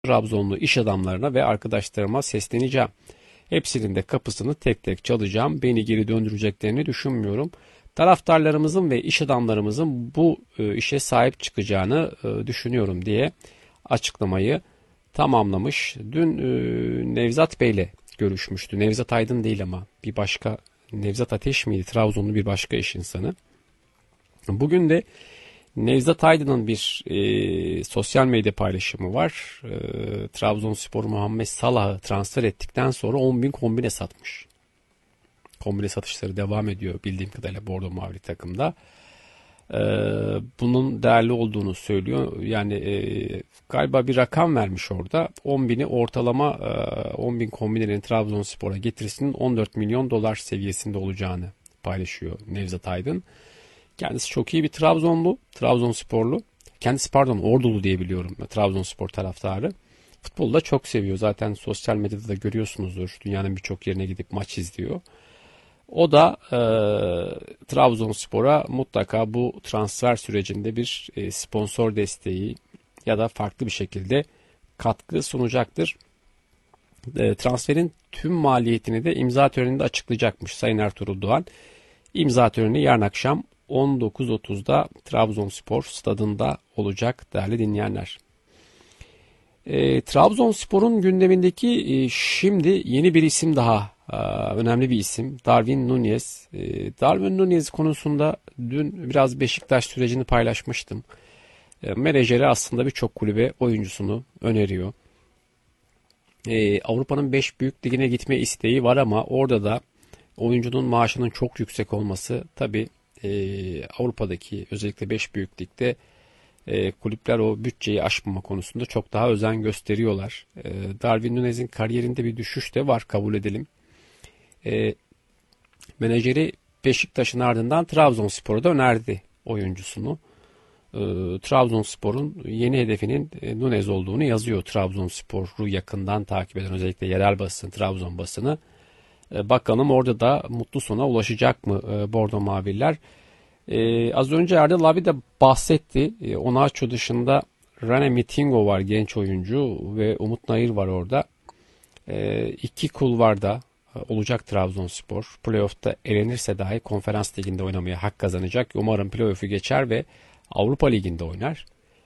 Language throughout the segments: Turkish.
Trabzonlu iş adamlarına ve arkadaşlarıma sesleneceğim. Hepsinin de kapısını tek tek çalacağım. Beni geri döndüreceklerini düşünmüyorum. Taraftarlarımızın ve iş adamlarımızın bu işe sahip çıkacağını düşünüyorum diye açıklamayı tamamlamış. Dün Nevzat Bey'le görüşmüştü. Nevzat Aydın değil ama bir başka Nevzat Ateş miydi? Trabzonlu bir başka iş insanı. Bugün de Nevzat Aydın'ın bir sosyal medya paylaşımı var. Trabzonspor Muhammed Salah'ı transfer ettikten sonra 10.000 kombine satmış. Kombine satışları devam ediyor bildiğim kadarıyla Bordo Mavili takımda. Bunun değerli olduğunu söylüyor. Yani galiba bir rakam vermiş orada. 10.000'i ortalama 10.000 kombinenin Trabzonspor'a getirisinin 14 milyon dolar seviyesinde olacağını paylaşıyor Nevzat Aydın. Kendisi çok iyi bir Trabzonsporlu. Kendisi Ordulu diye biliyorum Trabzonspor taraftarı. Futbolu da çok seviyor. Zaten sosyal medyada da görüyorsunuzdur. Dünyanın birçok yerine gidip maç izliyor. O da Trabzonspor'a mutlaka bu transfer sürecinde bir sponsor desteği ya da farklı bir şekilde katkı sunacaktır. Transferin tüm maliyetini de imza töreninde açıklayacakmış Sayın Ertuğrul Doğan. İmza töreni yarın akşam 19.30'da Trabzonspor stadında olacak değerli dinleyenler. Trabzonspor'un gündemindeki şimdi yeni bir isim daha, önemli bir isim, Darwin Núñez. Darwin Núñez konusunda dün biraz Beşiktaş sürecini paylaşmıştım. Menajeri aslında birçok kulübe oyuncusunu öneriyor. Avrupa'nın 5 büyük ligine gitme isteği var ama orada da oyuncunun maaşının çok yüksek olması tabii Avrupa'daki özellikle 5 büyük ligde kulüpler o bütçeyi aşmama konusunda çok daha özen gösteriyorlar. Darwin Núñez'in kariyerinde bir düşüş de var, kabul edelim. Menajeri Beşiktaş'ın ardından Trabzonspor'a da önerdi oyuncusunu. Trabzonspor'un yeni hedefinin Núñez olduğunu yazıyor. Trabzonspor'u yakından takip eden özellikle yerel basın, Trabzon basını. Bakalım orada da mutlu sona ulaşacak mı Bordo Maviller? Az önce Erdal abi de bahsetti. Onaço dışında Rene Mitingo var, genç oyuncu, ve Umut Nayır var orada. İki kulvarda olacak Trabzonspor. Playoff'ta elenirse dahi Konferans Ligi'nde oynamaya hak kazanacak. Umarım playoff'u geçer ve Avrupa Ligi'nde oynar.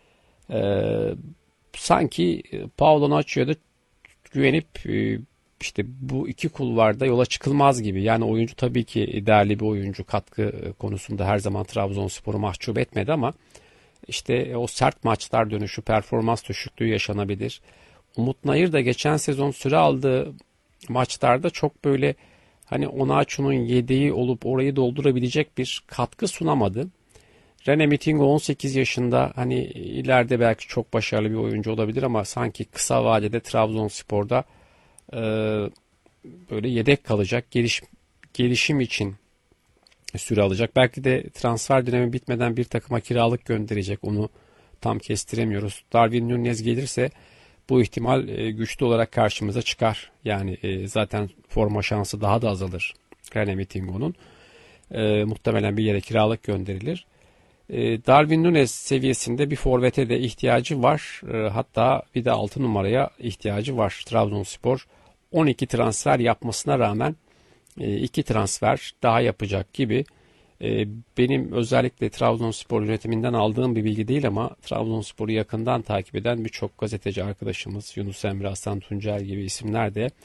Sanki Paulo Onaço'ya da güvenip işte bu iki kulvarda yola çıkılmaz gibi. Yani oyuncu tabii ki değerli bir oyuncu. Katkı konusunda her zaman Trabzonspor'u mahcup etmedi ama işte o sert maçlar dönüşü, performans düşüklüğü yaşanabilir. Umut Nayır da geçen sezon süre aldığı maçlarda çok böyle hani Onaçu'nun yedeği olup orayı doldurabilecek bir katkı sunamadı. Rene Mitingo 18 yaşında, hani ileride belki çok başarılı bir oyuncu olabilir ama sanki kısa vadede Trabzonspor'da e, böyle yedek kalacak, gelişim için süre alacak. Belki de transfer dönemi bitmeden bir takıma kiralık gönderecek. Onu tam kestiremiyoruz. Darwin Núñez gelirse bu ihtimal güçlü olarak karşımıza çıkar. Yani zaten forma şansı daha da azalır Rene Mitingo'nun. Muhtemelen bir yere kiralık gönderilir. Darwin Núñez seviyesinde bir forvete de ihtiyacı var. Hatta bir de 6 numaraya ihtiyacı var. Trabzonspor 12 transfer yapmasına rağmen 2 transfer daha yapacak gibi. Benim özellikle Trabzonspor yönetiminden aldığım bir bilgi değil ama Trabzonspor'u yakından takip eden birçok gazeteci arkadaşımız, Yunus Emre, Hasan Tuncer gibi isimler de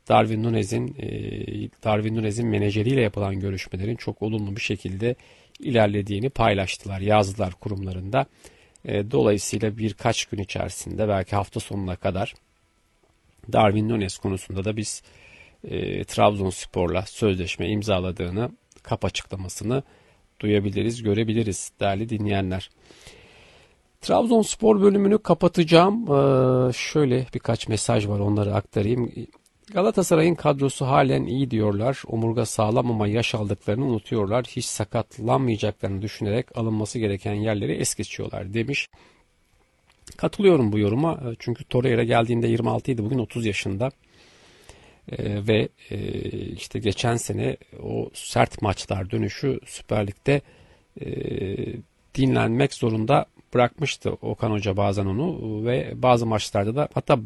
Darwin Núñez'in menajeriyle yapılan görüşmelerin çok olumlu bir şekilde ilerlediğini paylaştılar, yazdılar kurumlarında. Dolayısıyla birkaç gün içerisinde, belki hafta sonuna kadar Darwin Núñez konusunda da biz Trabzonspor'la sözleşme imzaladığını, kap açıklamasını duyabiliriz, görebiliriz değerli dinleyenler. Trabzonspor bölümünü kapatacağım. Şöyle birkaç mesaj var, onları aktarayım. Galatasaray'ın kadrosu halen iyi diyorlar. Omurga sağlam ama yaş aldıklarını unutuyorlar. Hiç sakatlanmayacaklarını düşünerek alınması gereken yerleri es geçiyorlar demiş. Katılıyorum bu yoruma. Çünkü Torreira geldiğinde 26 idi, bugün 30 yaşında. Ve işte geçen sene o sert maçlar dönüşü Süper Lig'de dinlenmek zorunda bırakmıştı Okan Hoca bazen onu ve bazı maçlarda da hatta